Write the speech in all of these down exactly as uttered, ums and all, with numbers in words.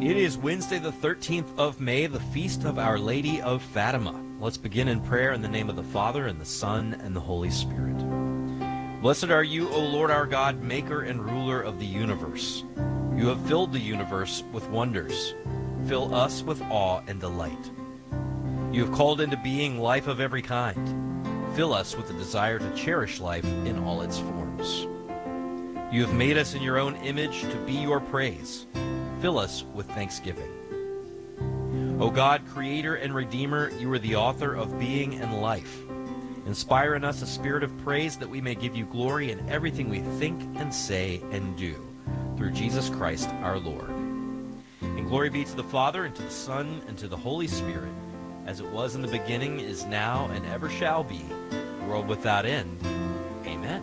It is Wednesday, the thirteenth of May, the Feast of Our Lady of Fatima. Let's begin in prayer in the name of the Father, and the Son, and the Holy Spirit. Blessed are you, O Lord our God, maker and ruler of the universe. You have filled the universe with wonders. Fill us with awe and delight. You have called into being life of every kind. Fill us with the desire to cherish life in all its forms. You have made us in your own image to be your praise. Fill us with thanksgiving. O God, creator and redeemer, you are the author of being and life. Inspire in us a spirit of praise that we may give you glory in everything we think and say and do. Through Jesus Christ our Lord. And glory be to the Father, and to the Son, and to the Holy Spirit, as it was in the beginning, is now, and ever shall be, world without end. Amen.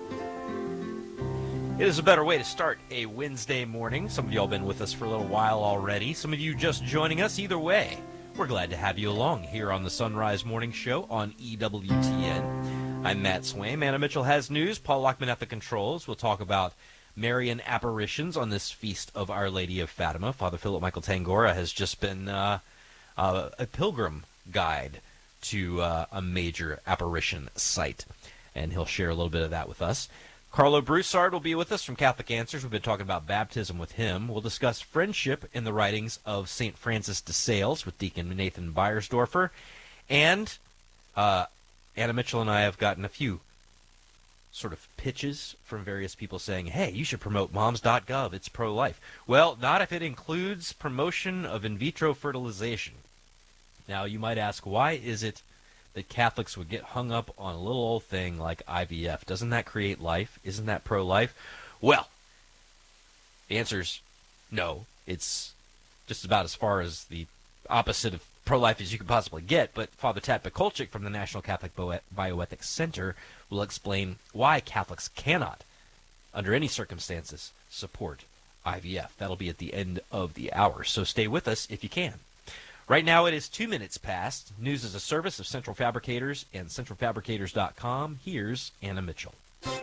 It is a better way to start a Wednesday morning. Some of you all been with us for a little while already. Some of you just joining us. Either way, we're glad to have you along here on the Sunrise Morning Show on E W T N. I'm Matt Swaim. Anna Mitchell has news. Paul Lockman at the controls. We'll talk about Marian apparitions on this Feast of Our Lady of Fatima. Father Philip Michael Tangora has just been uh, uh, a pilgrim guide to uh, a major apparition site, and he'll share a little bit of that with us. Carlo Broussard will be with us from Catholic Answers. We've been talking about baptism with him. We'll discuss friendship in the writings of Saint Francis de Sales with Deacon Nathan Beiersdorfer. And uh, Anna Mitchell and I have gotten a few sort of pitches from various people saying, hey, you should promote moms dot gov. It's pro-life. Well, not if it includes promotion of in vitro fertilization. Now, you might ask, why is it that Catholics would get hung up on a little old thing like I V F? Doesn't that create life? Isn't that pro-life? Well, the answer's no. It's just about as far as the opposite of pro-life as you could possibly get, but Father Tat Pikolchik from the National Catholic Bioethics Center will explain why Catholics cannot, under any circumstances, support I V F. That'll be at the end of the hour, so stay with us if you can. Right now it is two minutes past. News is a service of Central Fabricators and central fabricators dot com. Here's Anna Mitchell.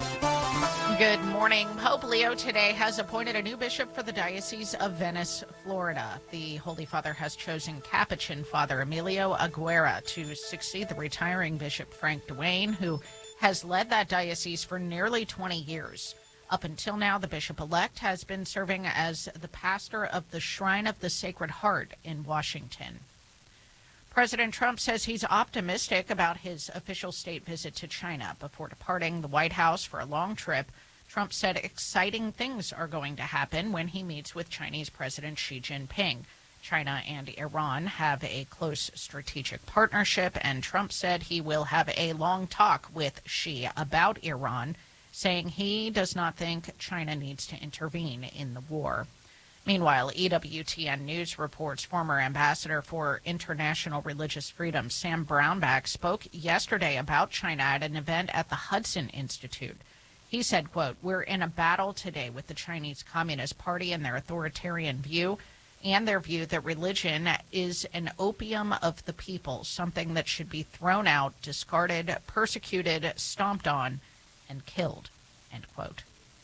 Good morning. Pope Leo today has appointed a new bishop for the Diocese of Venice, Florida. The Holy Father has chosen Capuchin Father Emilio Aguera to succeed the retiring Bishop Frank Duane, who has led that diocese for nearly twenty years. Up until now, the bishop-elect has been serving as the pastor of the Shrine of the Sacred Heart in Washington. President Trump says he's optimistic about his official state visit to China. Before departing the White House for a long trip, Trump said exciting things are going to happen when he meets with Chinese President Xi Jinping. China and Iran have a close strategic partnership, and Trump said he will have a long talk with Xi about Iran, saying he does not think China needs to intervene in the war. Meanwhile, E W T N News reports former Ambassador for International Religious Freedom Sam Brownback spoke yesterday about China at an event at the Hudson Institute. He said, quote, "We're in a battle today with the Chinese Communist Party and their authoritarian view, and their view that religion is an opium of the people, something that should be thrown out, discarded, persecuted, stomped on, and killed," end quote.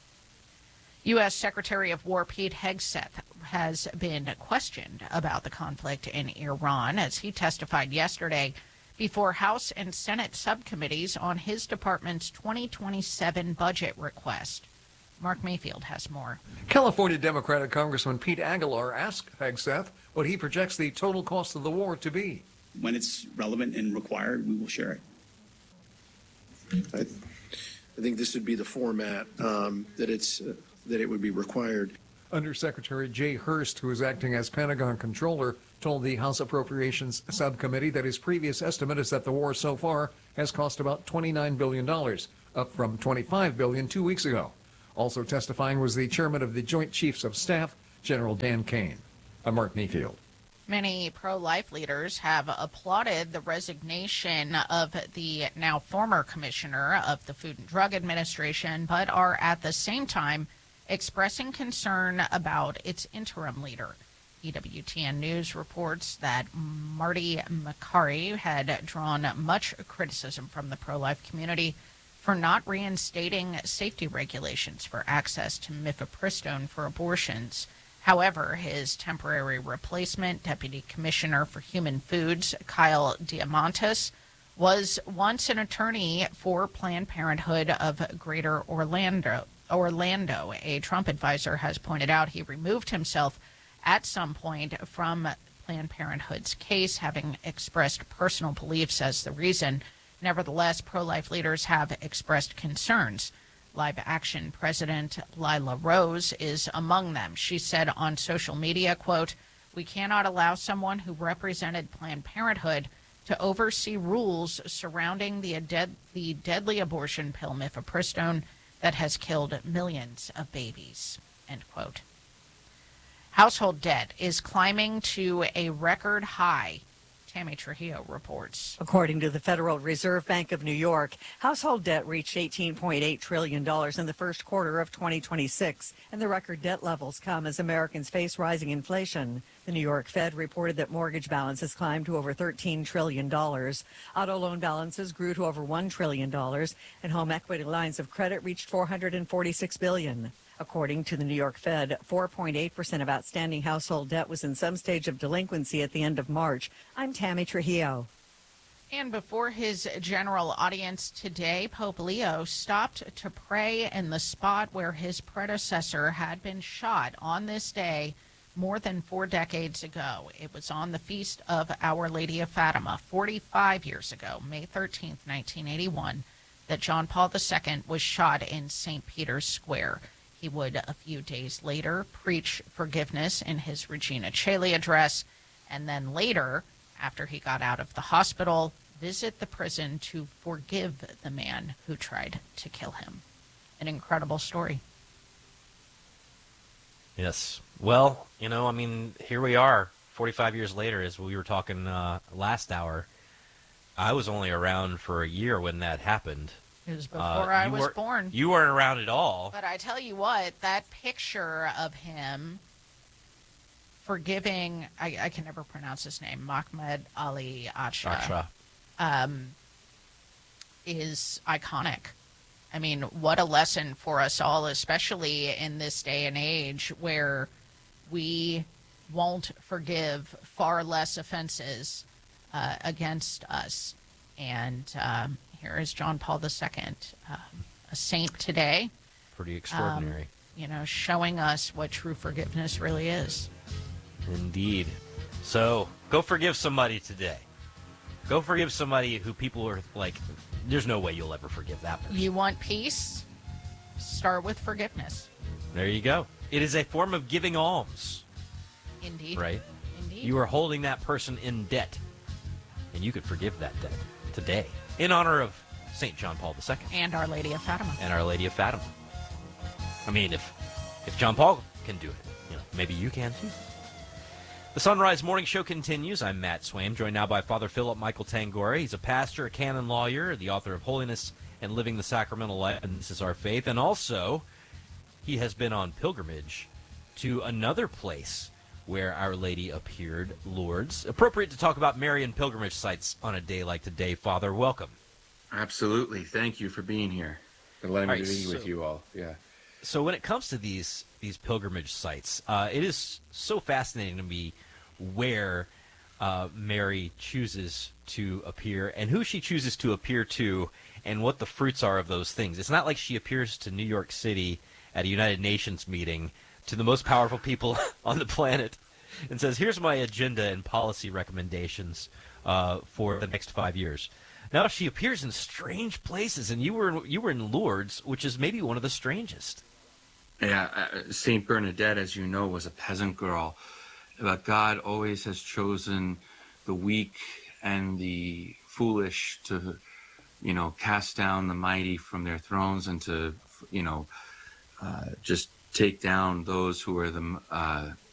U S. Secretary of War Pete Hegseth has been questioned about the conflict in Iran as he testified yesterday before House and Senate subcommittees on his department's twenty twenty-seven budget request. Mark Mayfield has more. California Democratic Congressman Pete Aguilar asked Hegseth what he projects the total cost of the war to be. When it's relevant and required, we will share it. I, I think this would be the format um, that it's uh, that it would be required. Undersecretary Jay Hurst, who is acting as Pentagon controller, told the House Appropriations Subcommittee that his previous estimate is that the war so far has cost about twenty-nine billion dollars, up from twenty-five billion dollars two weeks ago. Also testifying was the chairman of the Joint Chiefs of Staff, General Dan Kane. I'm Mark Mayfield. Many pro-life leaders have applauded the resignation of the now former commissioner of the Food and Drug Administration, but are at the same time expressing concern about its interim leader. E W T N News reports that Marty Makary had drawn much criticism from the pro-life community for not reinstating safety regulations for access to mifepristone for abortions. However, his temporary replacement, Deputy Commissioner for Human Foods, Kyle Diamantis, was once an attorney for Planned Parenthood of Greater Orlando. Orlando, a Trump advisor, has pointed out he removed himself at some point from Planned Parenthood's case, having expressed personal beliefs as the reason. Nevertheless, pro-life leaders have expressed concerns. Live Action President Lila Rose is among them. She said on social media, quote, "We cannot allow someone who represented Planned Parenthood to oversee rules surrounding the, dead, the deadly abortion pill mifepristone that has killed millions of babies," end quote. Household debt is climbing to a record high. Tammy Trujillo reports. According to the Federal Reserve Bank of New York, household debt reached eighteen point eight trillion dollars in the first quarter of twenty twenty-six, and the record debt levels come as Americans face rising inflation. The New York Fed reported that mortgage balances climbed to over thirteen trillion dollars. Auto loan balances grew to over one trillion dollars, and home equity lines of credit reached four hundred forty-six billion dollars. According to the New York Fed, four point eight percent of outstanding household debt was in some stage of delinquency at the end of March. I'm Tammy Trujillo. And before his general audience today, Pope Leo stopped to pray in the spot where his predecessor had been shot on this day more than four decades ago. It was on the feast of Our Lady of Fatima, forty-five years ago, May thirteenth, nineteen eighty-one, that John Paul the Second was shot in Saint Peter's Square. He would, a few days later, preach forgiveness in his Regina Coeli address, and then later, after he got out of the hospital, visit the prison to forgive the man who tried to kill him. An incredible story. Yes. Well, you know, I mean, here we are, forty-five years later, as we were talking uh, last hour. I was only around for a year when that happened. It was before Uh, I you was weren't- born. You weren't around at all. But I tell you what, that picture of him forgiving, I, I can never pronounce his name, Mahmoud Ali Acha, Acha. um, is iconic. I mean, what a lesson for us all, especially in this day and age where we won't forgive far less offenses uh, against us. And um, here is John Paul the Second, um, a saint today. Pretty extraordinary. Um, you know, showing us what true forgiveness really is. Indeed. So, go forgive somebody today. Go forgive somebody who people are like, there's no way you'll ever forgive that person. You want peace? Start with forgiveness. There you go. It is a form of giving alms, Indeed. right? Indeed. You are holding that person in debt, and you could forgive that debt today in honor of Saint John Paul the Second And Our Lady of Fatima. and Our Lady of Fatima. I mean, if if John Paul can do it, you know, maybe you can too. The Sunrise Morning Show continues. I'm Matt Swaim, joined now by Father Philip Michael Tangora. He's a pastor, a canon lawyer, the author of Holiness and Living the Sacramental Life, and This Is Our Faith. And also, he has been on pilgrimage to another place where Our Lady appeared, Lourdes. Appropriate to talk about Marian pilgrimage sites on a day like today. Father, welcome. Absolutely. Thank you for being here. For letting All me right, be so- with you all. Yeah. So when it comes to these these pilgrimage sites, uh, it is so fascinating to me where uh, Mary chooses to appear and who she chooses to appear to and what the fruits are of those things. It's not like she appears to New York City at a United Nations meeting to the most powerful people on the planet and says, here's my agenda and policy recommendations uh, for the next five years. Now she appears in strange places, and you were you were in Lourdes, which is maybe one of the strangest. Yeah. Uh, Saint Bernadette, as you know, was a peasant girl. But God always has chosen the weak and the foolish to, you know, cast down the mighty from their thrones and to, you know, uh, just take down those who are the uh,